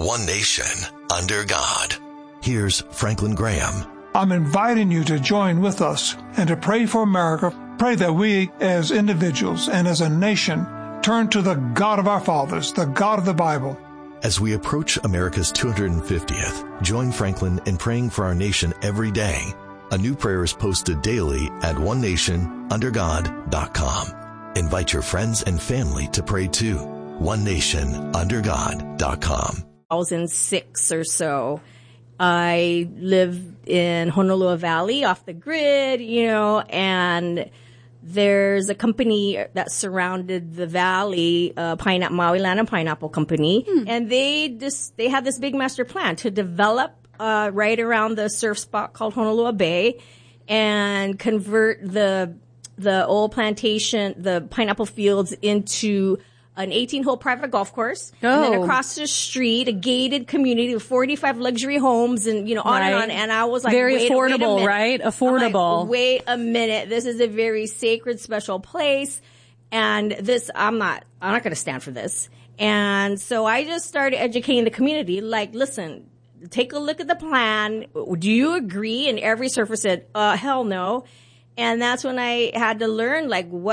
One nation, under God. Here's Franklin Graham. I'm inviting you to join with us and to pray for America. Pray that we as individuals and as a nation turn to the God of our fathers, the God of the Bible. As we approach America's 250th, join Franklin in praying for our nation every day. A new prayer is posted daily at onenationundergod.com. Invite your friends and family to pray too. onenationundergod.com. 2006 or so. I live in Honolulu Valley off the grid, and there's a company that surrounded the valley, Maui Land and Pineapple Company, and they have this big master plan to develop right around the surf spot called Honolulu Bay and convert the old plantation, the pineapple fields, into an 18-hole private golf course. Oh. And then across the street, a gated community with 45 luxury homes and, on and on. And I was like, very affordable, wait right? Affordable. Like, wait a minute. This is a very sacred, special place. And I'm not going to stand for this. And so I just started educating the community. Like, listen, take a look at the plan. Do you agree? And every surfer said, hell no. And that's when I had to learn,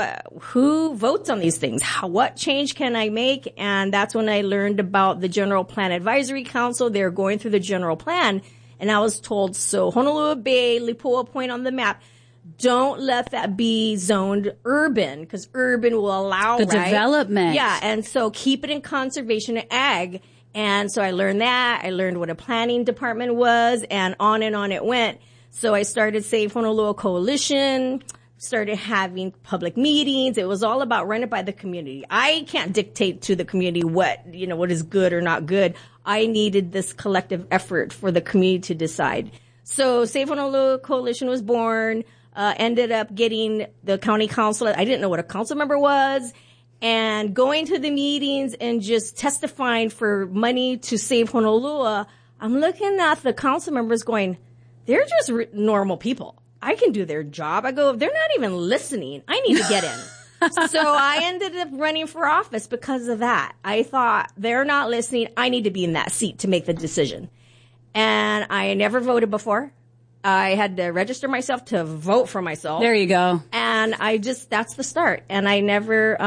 who votes on these things? What change can I make? And that's when I learned about the General Plan Advisory Council. They're going through the general plan. And I was told, so Honolulu Bay, Lipoa Point on the map, don't let that be zoned urban, because urban will allow the development. Yeah. And so keep it in conservation and ag. And so I learned that. I learned what a planning department was, and on it went. So I started Save Honolulu Coalition, started having public meetings. It was all about run it by the community. I can't dictate to the community what is good or not good. I needed this collective effort for the community to decide. So Save Honolulu Coalition was born, ended up getting the county council. I didn't know what a council member was. And going to the meetings and just testifying for money to save Honolulu, I'm looking at the council members going, they're just normal people. I can do their job. I go, they're not even listening. I need to get in. So I ended up running for office because of that. I thought, they're not listening. I need to be in that seat to make the decision. And I never voted before. I had to register myself to vote for myself. There you go. And that's the start. And I never,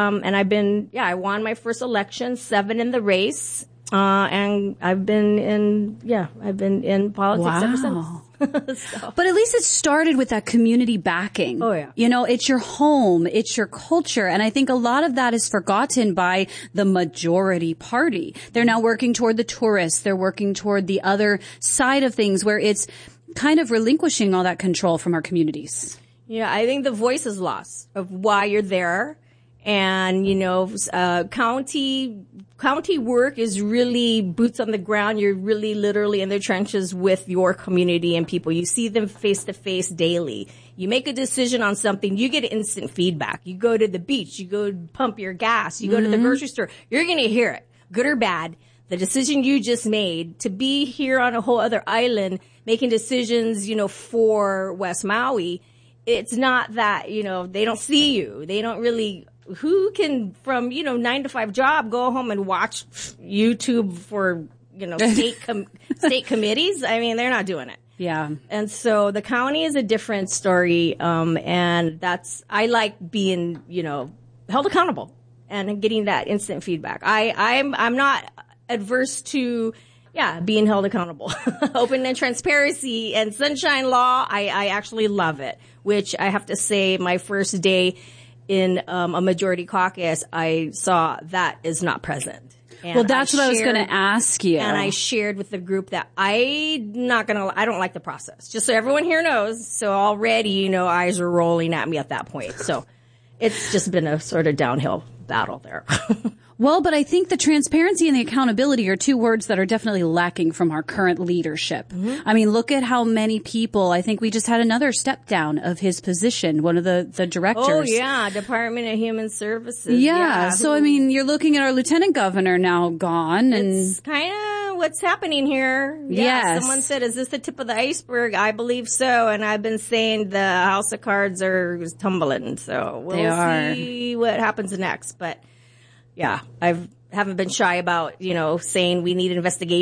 I won my first election, 7 in the race. And I've been in politics ever since. So. But at least it started with that community backing. Oh, yeah. It's your home. It's your culture. And I think a lot of that is forgotten by the majority party. They're now working toward the tourists. They're working toward the other side of things where it's kind of relinquishing all that control from our communities. Yeah, I think the voice is lost of why you're there. And, county work is really boots on the ground. You're really literally in the trenches with your community and people. You see them face to face daily. You make a decision on something, you get instant feedback. You go to the beach, you go pump your gas, you go to the grocery store, you're going to hear it, good or bad. The decision you just made to be here on a whole other island, making decisions, for West Maui, it's not that, they don't see you. They don't really, who can from, 9 to 5 job go home and watch YouTube for, state committees? I mean, they're not doing it. Yeah. And so the county is a different story. And I like being, held accountable and getting that instant feedback. I'm not adverse to, being held accountable. Open and transparency and sunshine law, I actually love it, which I have to say my first day in a majority caucus, I saw that is not present. And well, that's what I was going to ask you. And I shared with the group that I don't like the process. Just so everyone here knows. So already, eyes are rolling at me at that point. So it's just been a sort of downhill battle there. Well, but I think the transparency and the accountability are two words that are definitely lacking from our current leadership. Mm-hmm. I mean, look at how many people, I think we just had another step down of his position, one of the directors. Oh, yeah, Department of Human Services. Yeah, so I mean, you're looking at our lieutenant governor now gone. And it's kind of what's happening here. Yeah, yes. Someone said, is this the tip of the iceberg? I believe so, and I've been saying the house of cards are tumbling, so we'll see what happens next, but... Yeah, I haven't been shy about, saying we need an investigation.